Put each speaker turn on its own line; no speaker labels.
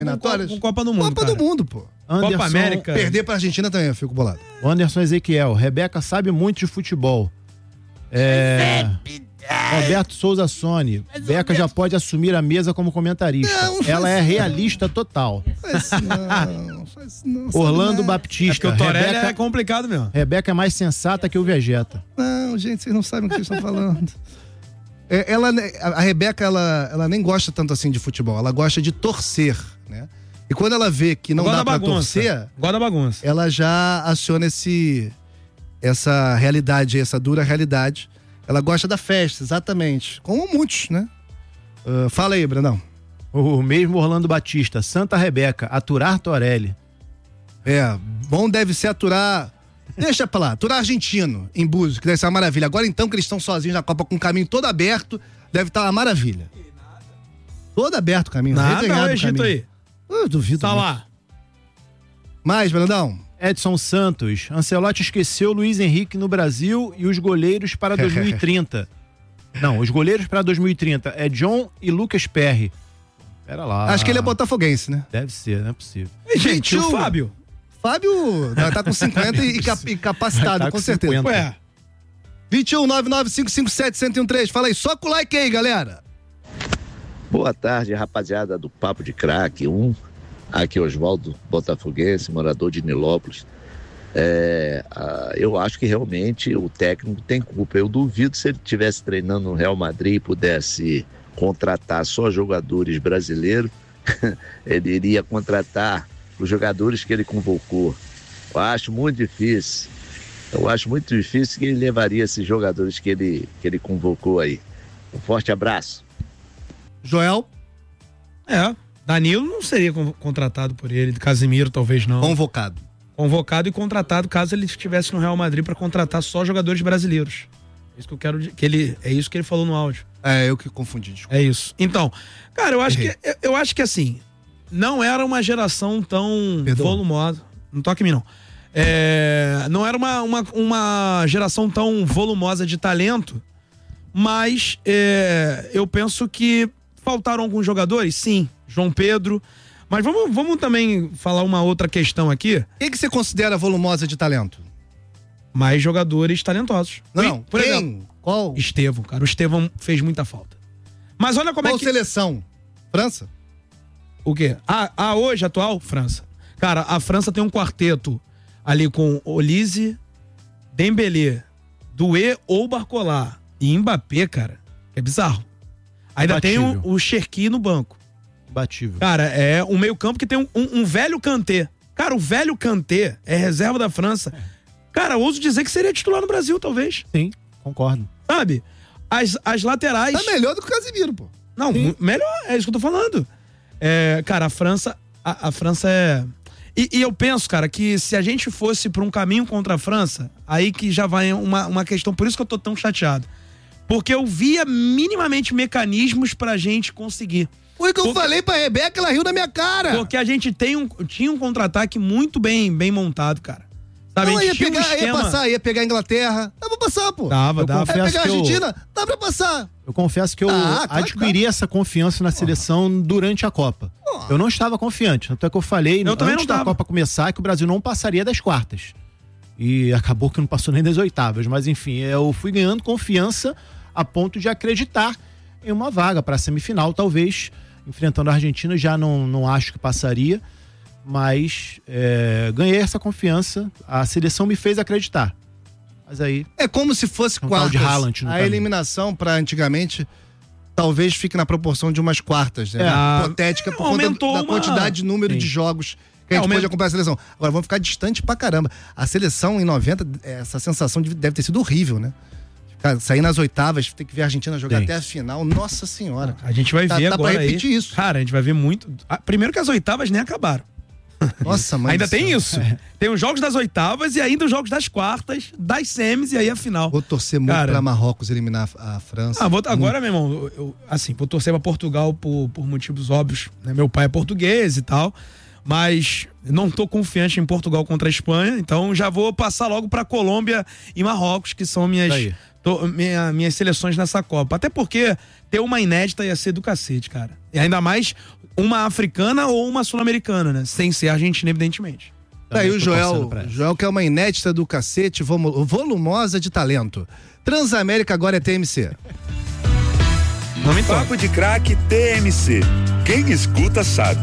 Com Copa do Mundo.
Copa do Mundo, pô.
Anderson, Copa América.
Perder pra Argentina também, eu fico bolado.
Anderson Ezequiel, Rebeca sabe muito de futebol. Roberto Souza Sony, Beca já pode assumir a mesa como comentarista. Ela é realista total.
Faz não.
Orlando Baptista.
Porque o Torelli é complicado mesmo.
Rebeca é mais sensata que o Vegeta.
Não, gente, vocês não sabem o que vocês estão falando. A Rebeca, ela nem gosta tanto assim de futebol. Ela gosta de torcer, né? E quando ela vê que não dá pra torcer,
gosta da bagunça.
Ela já aciona essa realidade, essa dura realidade. Ela gosta da festa, exatamente. Como muitos, né? Fala aí, Brandão.
O mesmo Orlando Batista, Santa Rebeca, aturar Torelli.
Bom deve ser aturar... Deixa pra lá, aturar argentino em Búzios, que deve ser uma maravilha. Agora então que eles estão sozinhos na Copa com o caminho todo aberto, deve estar uma maravilha. Todo aberto o caminho.
Nada, o Egito aí.
Eu duvido.
Tá lá.
Mais, Brandão.
Edson Santos, Ancelotti esqueceu Luiz Henrique no Brasil e os goleiros para 2030. Não, os goleiros para 2030 é John e Lucas Perry. Pera lá.
Acho que ele é botafoguense, né?
Deve ser, não é possível.
Gente, o Fábio
tá com 50 e capacitado, tá com certeza.
50.
Ué. 21-99557-1013. Fala aí, só com o like aí, galera.
Boa tarde, rapaziada do Papo de Craque. Aqui Oswaldo, botafoguense, morador de Nilópolis. Eu acho que realmente o técnico tem culpa. Eu duvido se ele estivesse treinando no Real Madrid e pudesse contratar só jogadores brasileiros, ele iria contratar os jogadores que ele convocou. Eu acho muito difícil que ele levaria esses jogadores que ele convocou aí. Um forte abraço.
Joel?
Danilo não seria contratado por ele, Casemiro talvez não. Convocado e contratado caso ele estivesse no Real Madrid para contratar só jogadores brasileiros. É isso que eu quero é isso que ele falou no áudio.
Eu que confundi, desculpa.
É isso. Então, cara, eu acho que assim, não era uma geração tão volumosa. Não toque em mim, não. Não era uma geração tão volumosa de talento, mas eu penso que faltaram alguns jogadores, sim. João Pedro. Mas vamos também falar uma outra questão aqui.
Quem que você considera volumosa de talento?
Mais jogadores talentosos.
Não,
por exemplo,
qual?
Estevão, cara. O Estevão fez muita falta. Mas olha como
qual seleção? França?
O quê? Hoje, atual? França. Cara, a França tem um quarteto ali com Olise, Dembélé, Doué ou Barcola e Mbappé, cara. É bizarro. Ainda tem o Cherki no banco.
Batível.
Cara, é um meio campo que tem um velho Kanté. Cara, o velho Kanté é reserva da França. Cara, ouso dizer que seria titular no Brasil, talvez.
Sim, concordo.
Sabe? As laterais...
Tá melhor do que o Casemiro, pô.
Não, melhor, é isso que eu tô falando. Cara, a França é... E eu penso, cara, que se a gente fosse pra um caminho contra a França, aí que já vai uma questão, por isso que eu tô tão chateado. Porque eu via minimamente mecanismos pra gente conseguir.
Foi o que eu falei pra Rebeca, ela riu da minha cara.
Porque a gente tinha um contra-ataque muito bem montado, cara. Sabe?
Não, ia pegar a Inglaterra. Dá pra passar, pô.
Dá.
Ia pegar a Argentina, dá pra passar.
Eu confesso que eu adquiri essa confiança na seleção durante a Copa. Eu não estava confiante. Tanto é que eu falei antes da Copa começar que o Brasil não passaria das quartas. E acabou que não passou nem das oitavas. Mas enfim, eu fui ganhando confiança a ponto de acreditar em uma vaga para a semifinal, talvez. Enfrentando a Argentina, já não acho que passaria. Mas ganhei essa confiança. A seleção me fez acreditar. Mas aí...
É como se fosse quartas.
De Haaland
a eliminação para antigamente talvez fique na proporção de umas quartas, né? Hipotética por conta da quantidade de número de jogos que a gente pode acompanhar a seleção. Agora vamos ficar distante pra caramba. A seleção em 90, essa sensação deve ter sido horrível, né? Sair nas oitavas, ter que ver a Argentina jogar até a final. Nossa senhora.
A gente vai ver agora
pra repetir
aí.
Isso.
Cara, a gente vai ver muito. Primeiro que as oitavas nem acabaram.
Nossa, mãe.
Ainda tem isso. Tem os jogos das oitavas e ainda os jogos das quartas, das semis e aí a final.
Vou torcer muito pra Marrocos eliminar a França.
Agora, meu irmão, vou torcer pra Portugal por motivos óbvios. Né? Meu pai é português e tal. mas não tô confiante em Portugal contra a Espanha, então já vou passar logo pra Colômbia e Marrocos, que são minhas seleções nessa Copa. Até porque ter uma inédita ia ser do cacete, cara. E ainda mais uma africana ou uma sul-americana, né? Sem ser Argentina, evidentemente.
Daí o Joel quer uma inédita do cacete, volumosa de talento. Transamérica agora é TMC.
Papo de Craque TMC. Quem escuta sabe.